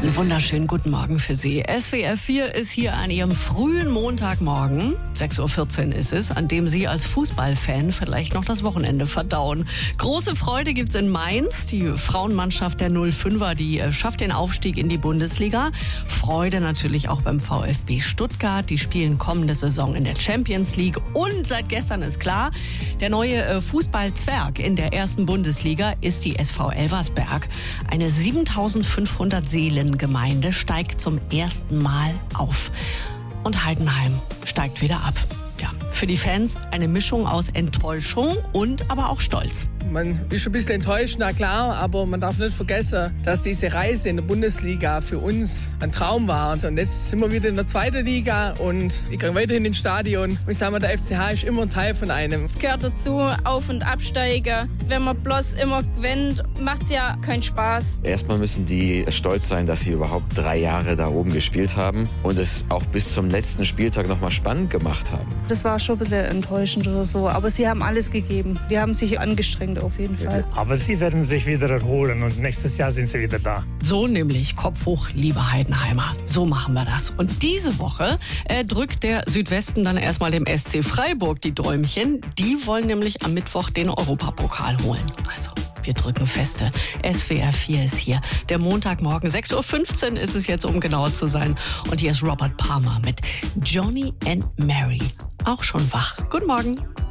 Einen wunderschönen guten Morgen für Sie. SWR 4 ist hier an Ihrem frühen Montagmorgen, 6.14 Uhr ist es, an dem Sie als Fußballfan vielleicht noch das Wochenende verdauen. Große Freude gibt's in Mainz. Die Frauenmannschaft der 05er, die schafft den Aufstieg in die Bundesliga. Freude natürlich auch beim VfB Stuttgart. Die spielen kommende Saison in der Champions League. Und seit gestern ist klar, der neue Fußballzwerg in der ersten Bundesliga ist die SV Elversberg. Eine 7500 Seelengemeinde steigt zum ersten Mal auf. Und Heidenheim steigt wieder ab. Ja, für die Fans eine Mischung aus Enttäuschung und aber auch Stolz. Man ist schon ein bisschen enttäuscht, na klar, aber man darf nicht vergessen, dass diese Reise in der Bundesliga für uns ein Traum war. Und jetzt sind wir wieder in der zweiten Liga und ich gehe weiterhin ins Stadion. Und ich sage mal, der FCH ist immer ein Teil von einem. Es gehört dazu, Auf- und Absteigen. Wenn man bloß immer gewinnt, macht es ja keinen Spaß. Erstmal müssen die stolz sein, dass sie überhaupt 3 Jahre da oben gespielt haben und es auch bis zum letzten Spieltag noch mal spannend gemacht haben. Das war schon ein bisschen enttäuschend oder so, aber sie haben alles gegeben. Die haben sich angestrengt auf jeden Fall. Aber sie werden sich wieder erholen und nächstes Jahr sind sie wieder da. So nämlich, Kopf hoch, liebe Heidenheimer. So machen wir das. Und diese Woche drückt der Südwesten dann erstmal dem SC Freiburg die Däumchen. Die wollen nämlich am Mittwoch den Europapokal holen. Also, wir drücken feste. SWR 4 ist hier. Der Montagmorgen, 6.15 Uhr ist es jetzt, um genauer zu sein. Und hier ist Robert Palmer mit Johnny and Mary. Auch schon wach. Guten Morgen.